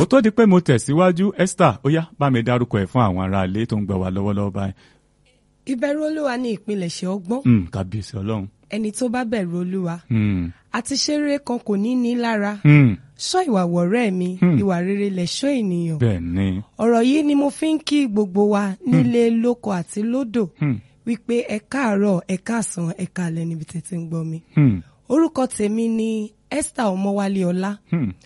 tó di pé mo tẹ̀síwájú Esther ó yá bá mi dárúkọ ẹ̀ fún àwọn ará ilé tó ń gbọ́ wa lọ́wọ́lọ́wọ́ báyìí. Ìbẹ̀rù Olúwa ní ìpilẹ̀ṣẹ̀ ọgbọ́n. Kábíyèsí Ọlọ́run. Ẹni tó bá bẹ̀rù Olúwa àti ṣeré kan kò ní ní lára. Ṣọ́ ìwà wọ̀rẹ́ mi, ìwà rere lẹ̀ṣọ́ ènìyàn. Bẹ́ẹ̀ni. Ọ̀rọ̀ yìí ni mo fi ń kí gbogbo wa nílé lóko àti lódò wípé ẹ káàárọ̀, ẹ káàsán, ẹ káalẹ́ níbi tẹ́ ti ń gbọ́ mi. Orúkọ tèmi ni Esther Ọmọwálé Ọlá.